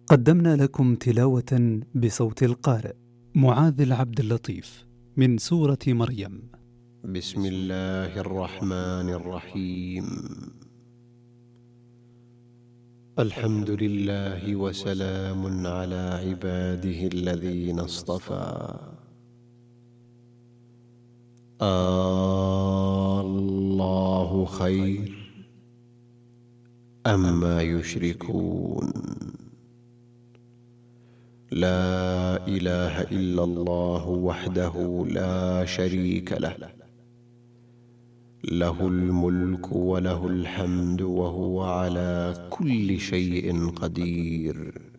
قدمنا لكم تلاوة بصوت القارئ معاذ العبد اللطيف من سورة مريم. بسم الله الرحمن الرحيم. الحمد لله وسلام على عباده الذين اصطفى. الله خير أما يشركون. لا إله إلا الله وحده لا شريك له، له الملك وله الحمد وهو على كل شيء قدير.